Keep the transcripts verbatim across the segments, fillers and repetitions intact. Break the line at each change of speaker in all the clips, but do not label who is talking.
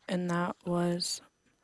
and that was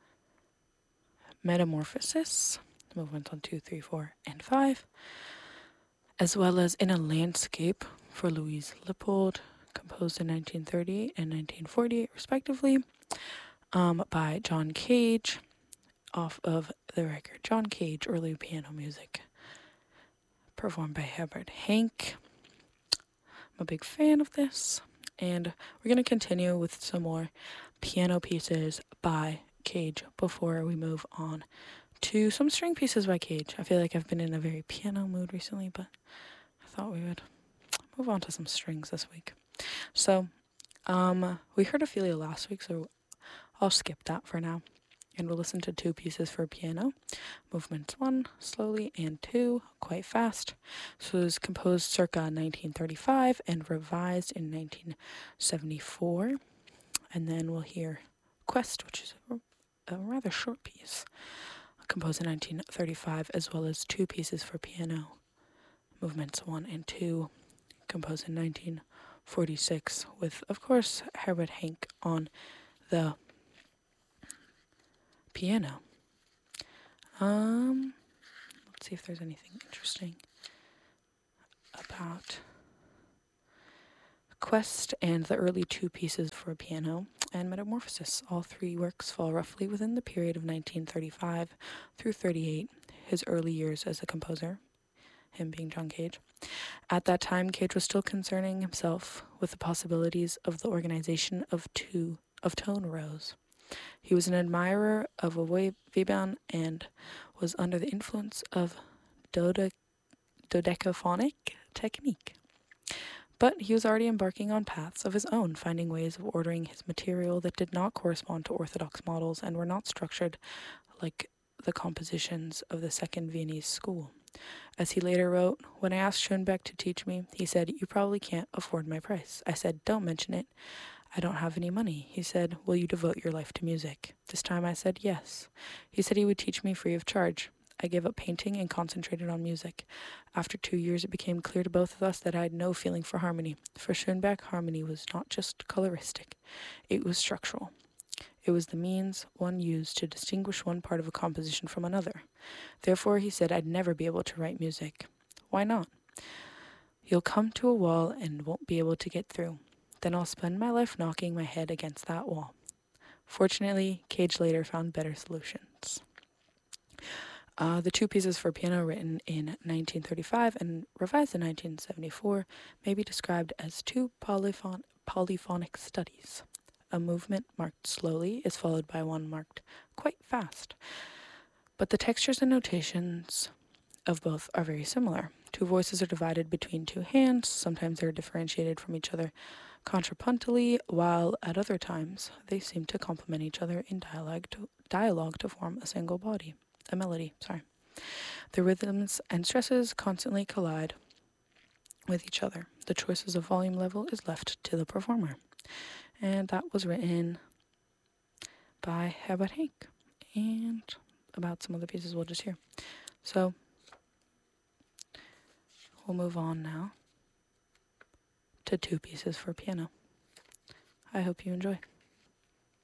Metamorphosis, movements one, two, three, four, and five, as well as In a Landscape for Louise Lippold, composed in nineteen thirty and nineteen forty, respectively, um, by John Cage, off of the record John Cage, Early Piano Music, performed by Herbert Hank. I'm a big fan of this, and we're going to continue with some more piano pieces by Cage before we move on to some string pieces by Cage. I feel like I've been in a very piano mood recently, but I thought we would move on to some strings this week. So, um, we heard Ophelia last week, so I'll skip that for now. And we'll listen to two pieces for piano. Movements one, slowly, and two, quite fast. So it was composed circa nineteen thirty-five and revised in nineteen seventy-four. And then we'll hear Quest, which is a, a rather short piece, composed in nineteen thirty-five, as well as two pieces for piano. Movements one and two, composed in nineteen forty-six, with, of course, Herbert Hank on the piano. Um, let's see if there's anything interesting about Quest and the early two pieces for piano and Metamorphosis. All three works fall roughly within the period of nineteen thirty-five through thirty-eight, his early years as a composer, him being John Cage. At that time, Cage was still concerning himself with the possibilities of the organization of two of tone rows. He was an admirer of Webern and was under the influence of dode- dodecaphonic technique. But he was already embarking on paths of his own, finding ways of ordering his material that did not correspond to orthodox models and were not structured like the compositions of the Second Viennese School. As he later wrote, "When I asked Schoenbeck to teach me, he said, 'You probably can't afford my price.' I said, 'Don't mention it. I don't have any money.' He said, 'Will you devote your life to music?' This time I said yes. He said he would teach me free of charge. I gave up painting and concentrated on music. After two years, it became clear to both of us that I had no feeling for harmony. For Schoenbeck, harmony was not just coloristic. It was structural. It was the means one used to distinguish one part of a composition from another. Therefore, he said, I'd never be able to write music. Why not? You'll come to a wall and won't be able to get through. Then I'll spend my life knocking my head against that wall." Fortunately, Cage later found better solutions. Uh, the two pieces for piano written in nineteen thirty-five and revised in nineteen seventy-four may be described as two polyphon- polyphonic studies. A movement marked slowly is followed by one marked quite fast. But the textures and notations of both are very similar. Two voices are divided between two hands. Sometimes they're differentiated from each other contrapuntally, while at other times they seem to complement each other in dialogue to, dialogue to form a single body, a melody, sorry. The rhythms and stresses constantly collide with each other. The choices of volume level is left to the performer. And that was written by Herbert Hank. And about some other pieces we'll just hear. So, we'll move on now to two pieces for piano. I hope you enjoy.